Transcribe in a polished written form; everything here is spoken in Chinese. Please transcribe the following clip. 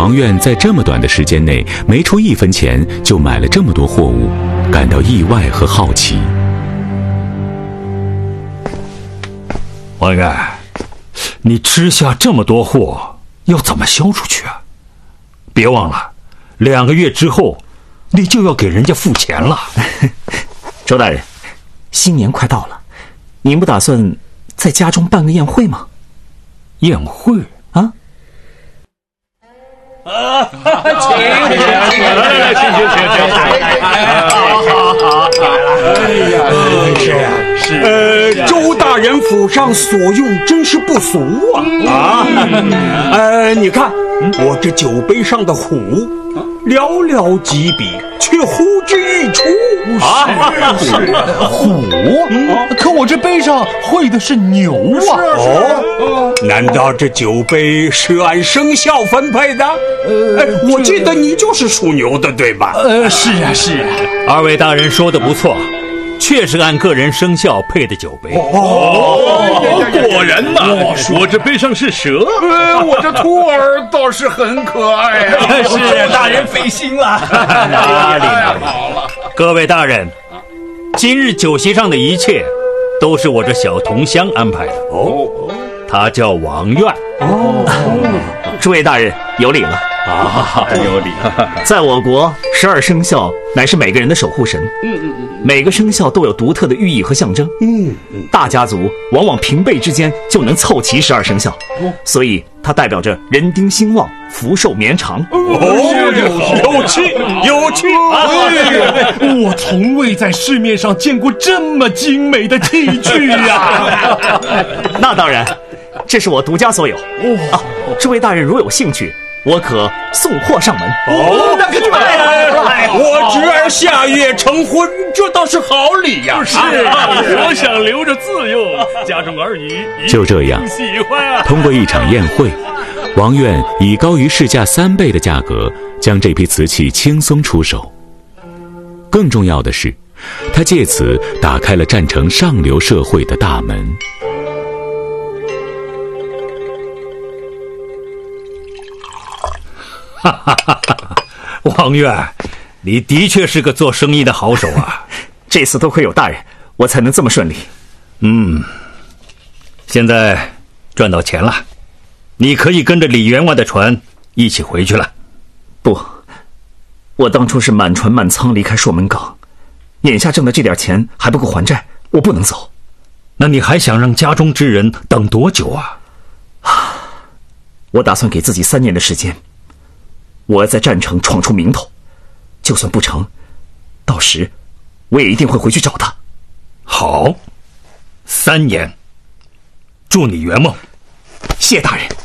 王苑在这么短的时间内没出1分钱就买了这么多货物，感到意外和好奇。 王苑，你吃下这么多货，要怎么销出去啊？别忘了，2个月之后，你就要给人家付钱了。 周大人，新年快到了，您不打算在家中办个宴会吗？ 宴会啊？ 请， 是，周大人府上所用真是不俗啊！你看我这酒杯上的虎，寥寥几笔，却呼之欲出啊！ 虎，可我这杯上绘的是牛啊！ 难道这酒杯是按生肖分配的？我记得你就是属牛的，对吧？ 是啊。 二位大人说的不错，确实按个人生肖配的酒杯。 果然呐，我这杯上是蛇，我这兔儿倒是很可爱啊。 是大人费心了。 哪里？各位大人，今日酒席上的一切都是我这小同乡安排的。他叫王苑。 诸位大人有礼了。 有理。 在我国，12生肖乃是每个人的守护神。每个生肖都有独特的寓意和象征。大家族往往平辈之间就能凑齐12生肖，所以它代表着人丁兴旺、福寿绵长。 有趣！ 我从未在市面上见过这么精美的器具呀！ 那当然，这是我独家所有。诸位大人如有兴趣，我可送货上门。 我侄儿下月成婚，这倒是好礼呀！ 是啊，我想留着自用，家中儿女就这样， 喜欢啊。 通过一场宴会，王苑以高于市价3倍的价格将这批瓷器轻松出手。更重要的是，他借此打开了战城上流社会的大门。 王苑，你的确是个做生意的好手啊！ 这次多亏有大人，我才能这么顺利。 现在赚到钱了，你可以跟着李员外的船一起回去了。 不，我当初是满船满仓离开朔门港，眼下挣的这点钱还不够还债，我不能走。 那你还想让家中之人等多久啊？ 我打算给自己3年的时间，我要在战城闯出名头，就算不成，到时我也一定会回去找他。 好，3年，祝你圆梦。 谢大人。